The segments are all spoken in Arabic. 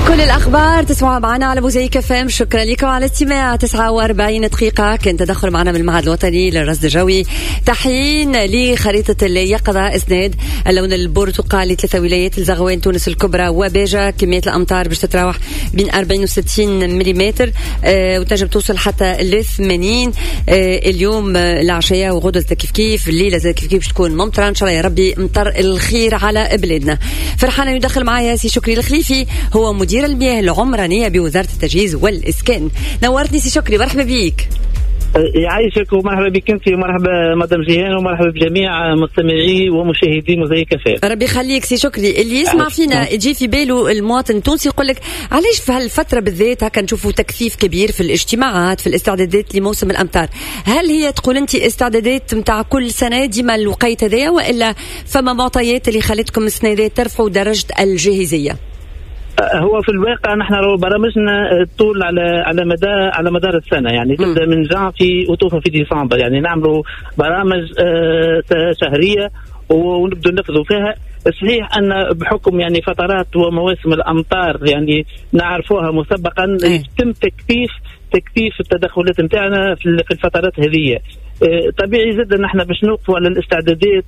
كل الأخبار تسمعوا معنا على موزايك FM. شكرا لكم على الاستماع. 49 دقيقة كان تدخل معنا من المعهد الوطني للرصد الجوي. تحيين لخريطة اليقظة إسناد اللون البرتقالي 3 ولايات: الزغوان، تونس الكبرى وباجة. كمية الأمطار باش تتراوح بين 40 و 60 ملم، وتنجم توصل حتى ل 80 اليوم العشية وغدوة كيف الليلة زي كيف باش تكون ممطرة إن شاء الله يا ربي، مطر الخير على بلادنا. فرحانة يدخل معايا سي شكري الخليفي، هو مدير المياه العمرانية بوزارة التجهيز والإسكان. نورتني سي شكري، مرحبا بيك. يعيشك ومرحبا بك انت ومرحبا مدام جيهان ومرحبا بجميع مستمعي ومشاهدي موزايك FM. ربي يخليك سي شكري. اللي يسمع فينا يجي في باله المواطن التونسي يقول لك علاش في هالفترة بالذات هكا نشوفوا تكثيف كبير في الاجتماعات في الاستعدادات لموسم الأمطار؟ هل هي تقول انت استعدادات متاع كل سنة ديما الوقيت هذايا، وإلا فما معطيات اللي خلتكم السنة هذه ترفعوا درجة الجاهزية؟ هو في الواقع نحن برامجنا طول على مدار السنه، يعني تبدا من جانفي وتوفى في ديسمبر، يعني نعملوا برامج شهرية ونبدأ ننفذوا فيها. صحيح أن بحكم يعني فترات ومواسم الأمطار يعني نعرفوها مسبقا يتم تكثيف التدخلات نتاعنا في الفترات هذه. طبيعي جدا نحن باش نوقفوا على الاستعدادات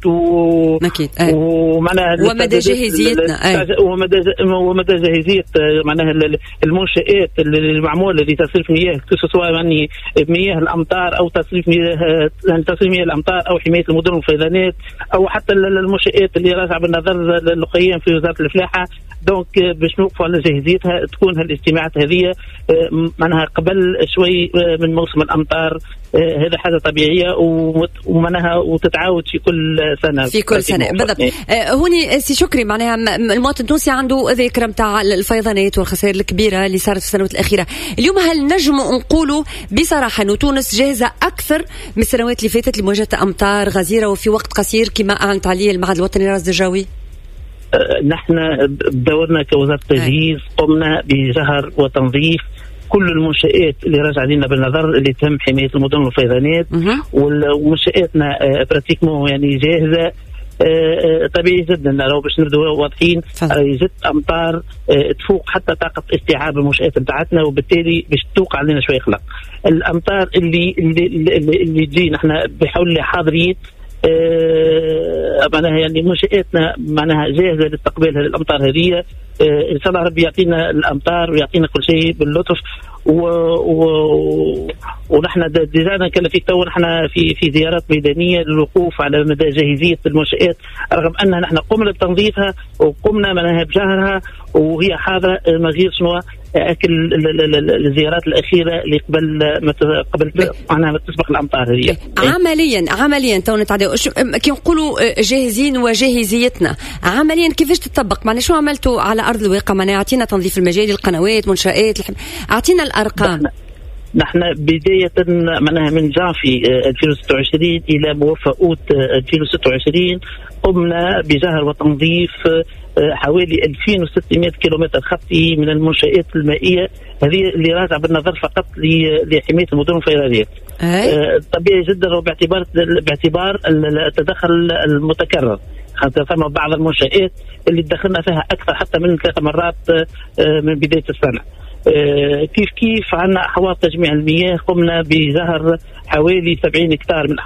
ومعناها ومدى جاهزيتنا ومدى جاهزية معناها المنشآت المعمولة لتصريف مياه، سواء يعني مياه الأمطار أو تصريف مياه الأمطار أو حماية المدن والفيضانات أو حتى المنشآت اللي راجعة بالنظر للقيام في وزارة الفلاحة. دونك باش نوقفوا على جاهزيتها تكون هالاجتماعات هذه معناها قبل شوي من موسم الأمطار. هذا حاجة طبيعية ومعناها وتتعاود في كل سنة بالضبط. هوني سي شكري معناها المواطن التونسي عنده ذكرى متاع الفيضانات والخسائر الكبيرة اللي صارت في السنوات الأخيرة. اليوم هل نجم نقولوا بصراحة أنه تونس جاهزة أكثر من السنوات اللي فاتت لمواجهة أمطار غزيرة وفي وقت قصير كما أعلنت عليه المعهد الوطني للرصد الجوي؟ نحن بدورنا كوزارة التجهيز قمنا بجهر وتنظيف كل المنشآت اللي راجع علينا بالنظر اللي تم حماية المدن والفيضانات، ومنشآتنا براتيكمون يعني جاهزة. طبيعي جدا لو باش نبدأ واضحين جت أمطار تفوق حتى طاقة استيعاب المنشآت بتاعتنا، وبالتالي باش توقع علينا شوية خلق. الأمطار اللي تجي نحن بحول حاضرين معناها يعني منشآتنا معناها جاهزة لاستقبال الأمطار هذه. إن شاء الله ربي يعطينا الأمطار ويعطينا كل شيء باللطف. ونحن ديجا نكلفيك تو نحن في زيارات ميدانية للوقوف على مدى جاهزية المنشآت، رغم أن نحن قمنا بتنظيفها وقمنا معناها بجهرها وهي حاضرة من غير شنو أكل الزيارات الأخيرة اللي قبل معناها ما تسبق الأمطار هذه. عمليا تو نتعداو كي نقولوا جاهزين وجاهزيتنا عمليا كيفاش تطبق؟ معناها شو عملتوا على أرض الواقع؟ معناها أعطينا تنظيف المجاري، القنوات، منشآت، أعطينا الأرقام. نحن بداية معناها من جانفي 2026 إلى موفى أوت 2026 قمنا بجهر وتنظيف حوالي 2600 كيلومتر خطي من المنشآت المائية هذه اللي راجع بالنظر فقط لحماية المدن والفيضانات. طبيعي جدا باعتبار التدخل المتكرر، ثم بعض المنشآت اللي دخلنا فيها أكثر حتى من 3 مرات من بداية السنة. كيف عنا حوار تجميع المياه قمنا بزهر حوالي 70 هكتار من